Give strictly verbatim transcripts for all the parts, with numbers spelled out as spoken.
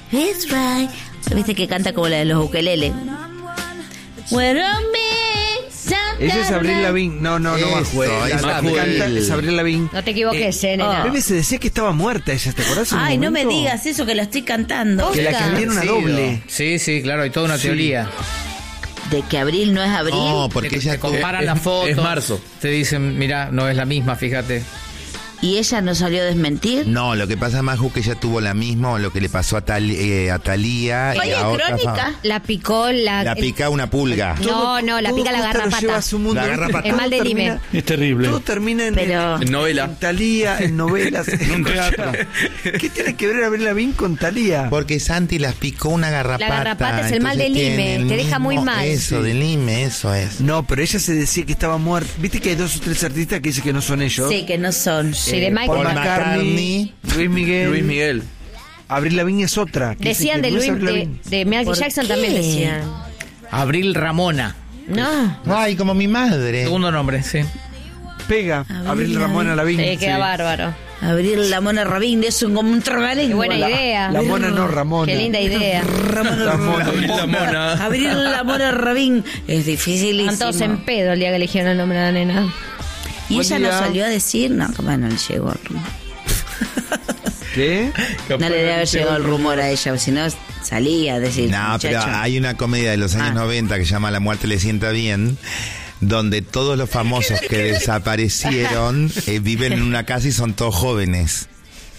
It's right. Viste que canta como la de los ukeleles. We're on me. Ella es Avril Lavigne. No, no, no, Eso, Majue. La, es la que Majue. canta es Avril Lavigne. No te equivoques, eh, nena. Bebe, se decía que estaba muerta ella, ¿te acordás? en un Ay, no me momento? digas eso, que la estoy cantando. Que la que tiene una Sí, doble. Sí, sí, claro, hay toda una Sí. teoría. De que Abril no es Abril. No, porque te, ella te comparan es- las fotos. es marzo. Te dicen, mira, no es la misma, fíjate. Y ella no salió a desmentir. No, lo que pasa, Maju, que ella tuvo la misma, o lo que le pasó a, Tal, eh, a Talía y Oye, a otra Crónica. fa- La picó la... La el- pica una pulga. No, no, la Todo pica la Costa lo garrapata. lleva a su mundo, La ¿viste? garrapata. El mal de Todo Lime. termina- Es terrible. Todo termina en, Pero- En novela. en Talía, en novelas. En un teatro. ¿Qué tiene que ver Avril Lavigne con Talía? Porque Santi las picó una garrapata. La garrapata es el mal de entonces Lime, tiene el te deja muy mismo- mal. Eso, Sí. de Lime, eso es. No, pero ella se decía que estaba muerta. ¿Viste que hay dos o tres artistas que dicen que no son ellos? Sí, que no son. Sí, de Eh, Michael Paul Paul McCartney, McCartney, Luis Miguel. Luis Miguel. Avril Lavigne es otra. que dice Decían que de no es Luis, Avril de, Lavigne. de Michael ¿Por Jackson qué? también decían. Abril Ramona. No. Ay, como mi madre. Segundo nombre, sí. Pega. Avril Avril Ramona Lavigne. Sí, queda sí. bárbaro. Abril la Mona Rabín es un, como un trabalengua. Qué buena La- idea. La mona no, Ramona. Qué linda idea. Ramona La mona. Rabín. La mona. Abril la Mona Rabín. Es dificilísimo. Están todos en pedo el día que eligieron el nombre de la nena. Y Buen ella día. no salió a decir, no, bueno, le llegó el rumor. ¿Qué? No le debe haber llegado el rumor a ella, si no salía a decir. No, pero muchacho. hay una comedia de los años Ah. noventa que se llama La muerte le sienta bien, donde todos los famosos que desaparecieron eh, viven en una casa y son todos jóvenes.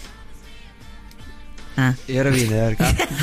Ah. Y ahora viene, a ver.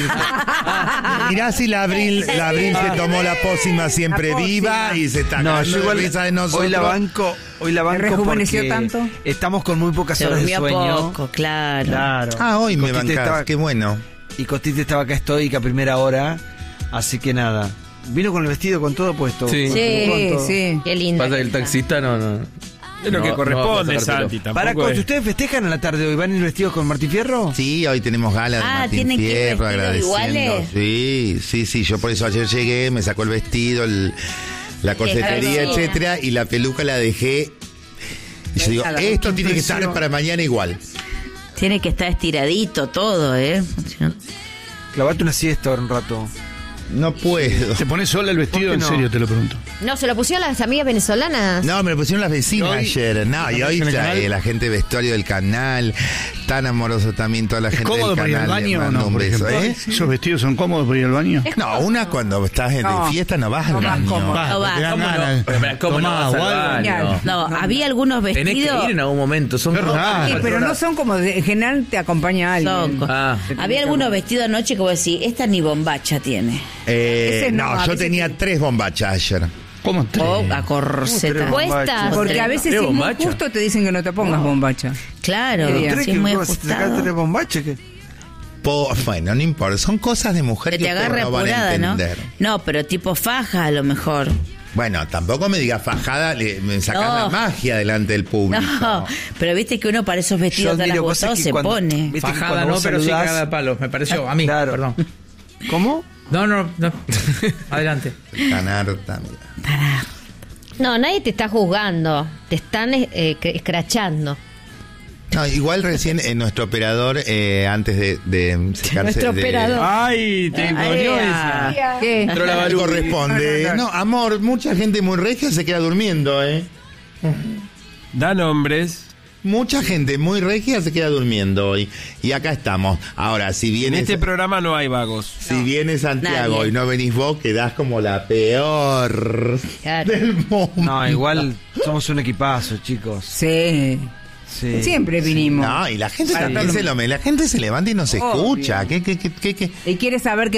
Mirá si la Abril, la Abril se tomó la pócima siempre La pócima. viva y se está No, cagando yo de igual risa de nosotros. hoy la banco, hoy la banco rejuveneció porque tanto? estamos con muy pocas Se horas de durmió sueño. poco, claro. Claro. Ah, hoy me Cotite bancás, estaba- qué bueno. Y Cotite estaba acá estoica a primera hora, así que nada. Vino con el vestido con todo puesto. Sí. Con- Sí, con todo. sí. Qué linda. Pasa que el taxista no, no. Es lo no- que no corresponde, va a pasar Santi. pelo. Para, Tampoco es- ¿ustedes festejan a la tarde hoy? ¿Van a ir vestidos con Martín Fierro? Sí, hoy tenemos gala de Ah, Martín ¿tienen que ir Fierro, vestidos agradeciendo. iguales? Sí, sí, sí, yo por eso ayer llegué, me sacó el vestido, el- la corsetería, Qué etcétera, y la peluca la dejé. Y yo digo, Nada, esto qué tiene que estar impresión. para mañana igual. Tiene que estar estiradito todo, ¿eh? Si no- Clavate una siesta ahora un rato. No puedo. ¿Se pone sola el vestido? ¿Por En qué no? serio, te lo pregunto. No, se lo pusieron las amigas venezolanas. No, me lo pusieron las vecinas ¿Y hoy? ayer. No, y hoy ¿En el la, canal? eh, la gente de vestuario del canal, tan amoroso también toda la ¿Es gente del cómodo para ir al canal. le baño o mando no, un por beso, ejemplo? ¿eh? ¿Esos vestidos son cómodos para ir al baño? No, una cuando estás de No, fiesta no vas no al vas baño. cómodo. No va. te dan ¿Cómo ganas. Pero, pero, ¿cómo no Tomá, vas al o algo. baño? No, había algunos Tenés que vestidos. ir en algún momento. Son Qué como- raro. Sí, pero no son como de, en general te acompaña alguien. Son co- Ah. Había algunos vestidos anoche que vos decís, esta ni bombacha tiene. Eh, Ese no, no, a yo veces tenía sí. tres bombachas ayer. ¿Cómo tres? O a corseta. Uy, Puestas. Porque a veces si es muy bombacha. justo te dicen que no te pongas bombacha. Claro, Qué bien. ¿Crees sí, que muy vos te sacás ajustado. tres bombaches? ¿Qué? Po- bueno, no importa, son cosas de mujer Que que, te ustedes agarre no van a apurada, ¿no? entender. No, pero tipo faja a lo mejor. Bueno, tampoco me digas fajada, le, me sacas No. la magia delante del público. No, pero viste que uno para esos vestidos Yo tan admiro cosas ajustados que se cuando- pone. ¿viste que Fajada cuando no, vos pero sí saludás- cagada de palos, me pareció. A mí, Claro. perdón. ¿Cómo? No, no, no. Adelante. Tan harta, mira. No, nadie te está juzgando. Te están eh, eh, escrachando. No, igual recién eh, nuestro operador, eh, antes de, de secarse Nuestro de- operador. ¡Ay! Te encogió Ay, esa. ¿Qué? Entró la No Balú. corresponde. No, amor, mucha gente muy regia se queda durmiendo, ¿eh? Da nombres. Mucha gente muy regia se queda durmiendo hoy. Y acá estamos. Ahora, si En viene, este programa no hay vagos. si viene Santiago Nadie. y no venís vos, quedás como la peor Claro. del mundo. No, igual somos un equipazo, chicos. Sí. Sí. Siempre vinimos. No, y la gente Para también todo se lo- lo me- la gente se levanta y no se Obvio. escucha. ¿Qué, qué, qué, qué, qué? Y quiere saber